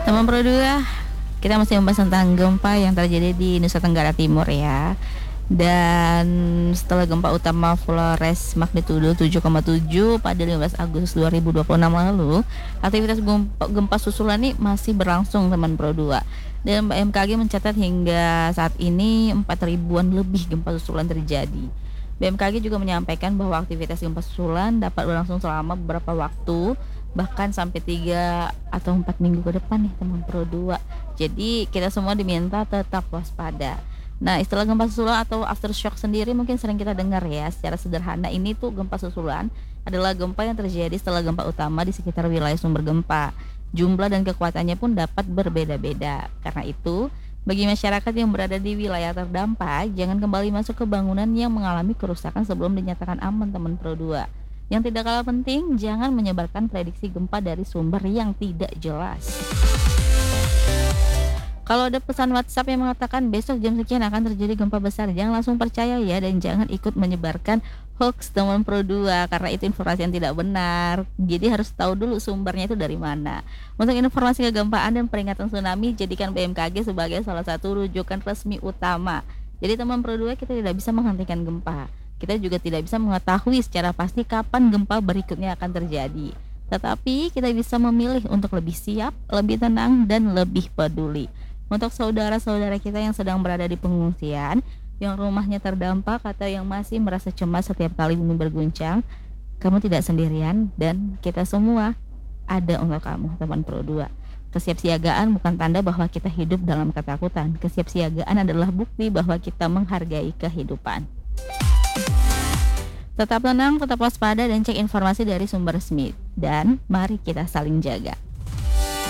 Teman Pro 2, kita masih membahas tentang gempa yang terjadi di Nusa Tenggara Timur ya. Dan setelah gempa utama Flores magnitudo 7,7 pada 15 Agustus 2026 lalu, aktivitas gempa susulan ini masih berlangsung teman Pro 2. Dan BMKG mencatat hingga saat ini 4 ribuan lebih gempa susulan terjadi. BMKG juga menyampaikan bahwa aktivitas gempa susulan dapat berlangsung selama beberapa waktu, bahkan sampai 3 atau 4 minggu ke depan nih teman Pro 2. Jadi kita semua diminta tetap waspada. Nah, istilah gempa susulan atau aftershock sendiri mungkin sering kita dengar ya. Secara sederhana ini tuh gempa susulan adalah gempa yang terjadi setelah gempa utama di sekitar wilayah sumber gempa. Jumlah dan kekuatannya pun dapat berbeda-beda. Karena itu, bagi masyarakat yang berada di wilayah terdampak, jangan kembali masuk ke bangunan yang mengalami kerusakan sebelum dinyatakan aman teman Pro 2. Yang tidak kalah penting, jangan menyebarkan prediksi gempa dari sumber yang tidak jelas. Kalau ada pesan WhatsApp yang mengatakan besok jam sekian akan terjadi gempa besar, jangan langsung percaya ya, dan jangan ikut menyebarkan hoax teman Pro 2 karena itu informasi yang tidak benar. Jadi harus tahu dulu sumbernya itu dari mana. Untuk informasi kegempaan dan peringatan tsunami, jadikan BMKG sebagai salah satu rujukan resmi utama. Jadi teman Pro 2, kita tidak bisa menghentikan gempa. Kita juga tidak bisa mengetahui secara pasti kapan gempa berikutnya akan terjadi. Tetapi kita bisa memilih untuk lebih siap, lebih tenang, dan lebih peduli. Untuk saudara-saudara kita yang sedang berada di pengungsian, yang rumahnya terdampak atau yang masih merasa cemas setiap kali bumi berguncang, kamu tidak sendirian dan kita semua ada untuk kamu teman Pro 2. Kesiapsiagaan bukan tanda bahwa kita hidup dalam ketakutan. Kesiapsiagaan adalah bukti bahwa kita menghargai kehidupan. Tetap tenang, tetap waspada, dan cek informasi dari sumber resmi. Dan mari kita saling jaga.